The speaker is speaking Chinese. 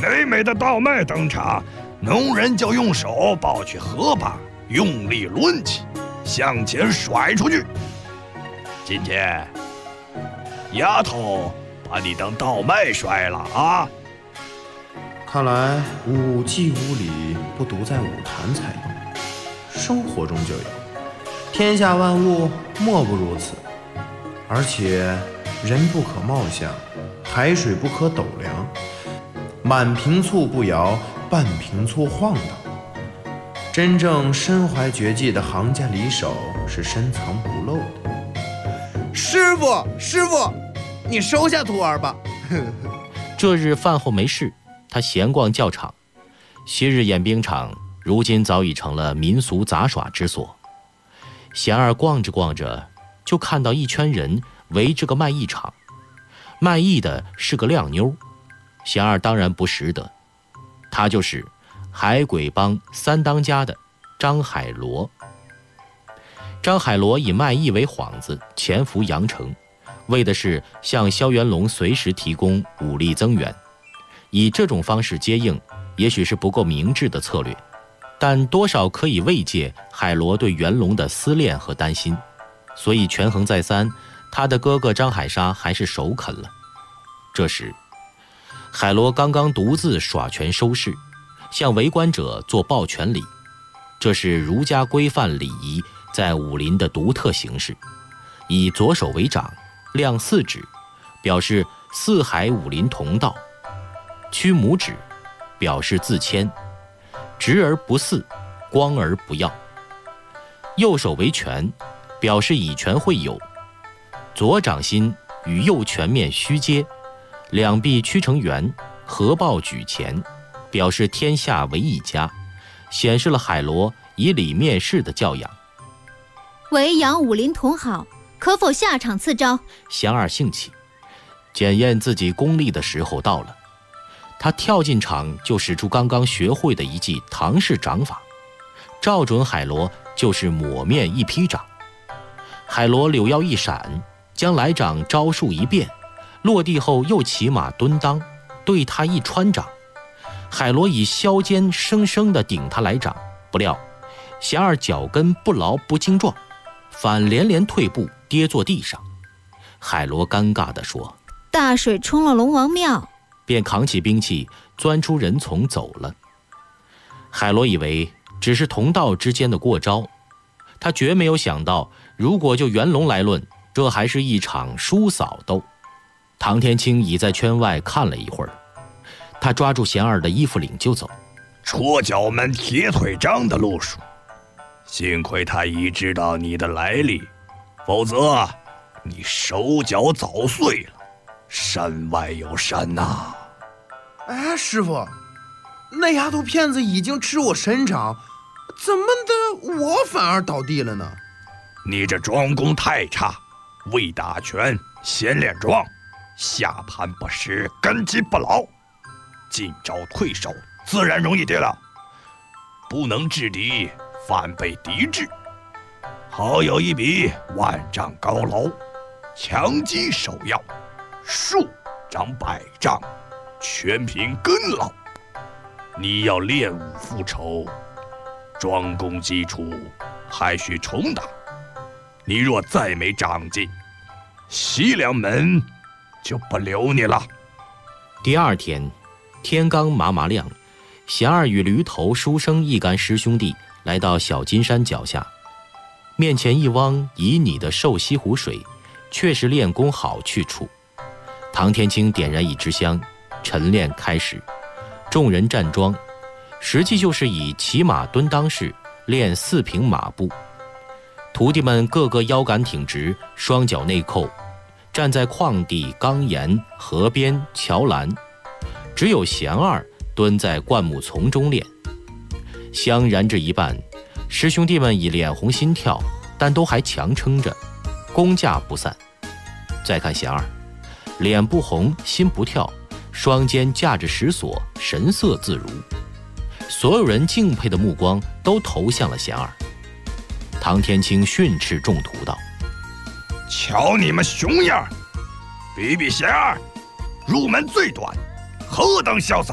美美的稻麦登场，农人就用手抱去河蚌，用力抡起，向前甩出去。今天，丫头把你当稻麦摔了啊！ 看来舞技舞理不独在舞坛才有，生活中就有。天下万物莫不如此。而且人不可貌相，海水不可斗量，满瓶醋不摇，半瓶醋晃荡。真正身怀绝技的行家里手是深藏不露的。 师傅，你收下徒儿吧。 这日饭后没事，他闲逛教场。昔日演兵场，如今早已成了民俗杂耍之所。贤儿逛着逛着，就看到一圈人围着个卖艺场，卖艺的是个靓妞。贤儿当然不识得，他就是海鬼帮三当家的张海螺。张海螺以卖艺为幌子，潜伏阳城，为的是向萧元龙随时提供武力增援。以这种方式接应，也许是不够明智的策略，但多少可以慰藉海螺对元龙的思恋和担心。所以权衡再三，他的哥哥张海沙还是首肯了。这时，海螺刚刚独自耍拳收势，向围观者做抱拳礼。这是儒家规范礼仪在武林的独特形式，以左手为掌，亮四指，表示四海武林同道；屈拇指，表示自谦；直而不肆，光而不耀。右手为拳，表示以拳会友；左掌心与右拳面虚接，两臂屈成圆，合抱举前，表示天下为一家，显示了海螺以礼面事的教养。 维扬武林同好，可否下场赐招？ 祥儿兴起，检验自己功力的时候到了。他跳进场就使出刚刚学会的一记唐式掌法，照准海螺就是抹面一劈掌。海螺柳腰一闪，将来掌招数一变，落地后又骑马蹲裆，对他一穿掌。海螺以削肩生生地顶他来掌，不料祥儿脚跟不牢不精壮，反连连退步，跌坐地上。海螺尴尬地说：“ 大水冲了龙王庙。” 便扛起兵器，钻出人丛走了。海螺以为只是同道之间的过招，他绝没有想到，如果就元龙来论，这还是一场叔嫂斗。唐天清已在圈外看了一会儿，他抓住贤儿的衣服领就走。 戳脚门铁腿张的路数，幸亏他已知道你的来历，否则你手脚早碎了。山外有山呐！ 哎，师傅，那丫头片子已经吃我神掌，怎么的我反而倒地了呢？ 你这桩功太差，未打拳先练桩，下盘不实，根基不牢，进招退守自然容易跌了。不能制敌，反被敌制。好有一笔万丈高楼，强击首要，数长百丈，全凭根牢。你要练武复仇，桩功基础还需重打。你若再没长进，西凉门就不留你了。 第二天，天刚麻麻亮，贤儿与驴头、书生一干师兄弟来到小金山脚下，面前一汪旖旎的瘦西湖水，却是练功好去处。唐天清点燃一支香，晨练开始。众人站桩，实际就是以骑马蹲裆式练四平马步。徒弟们个个腰杆挺直，双脚内扣，站在旷地、冈岩、河边、桥栏，只有贤儿蹲在灌木丛中练。香燃至一半，师兄弟们已脸红心跳，但都还强撑着，功架不散。再看贤儿，脸不红心不跳，双肩架着石锁，神色自如。所有人敬佩的目光都投向了贤儿。唐天清训斥众徒道：“ 瞧你们熊样，比比贤儿，入门最短，何等潇洒！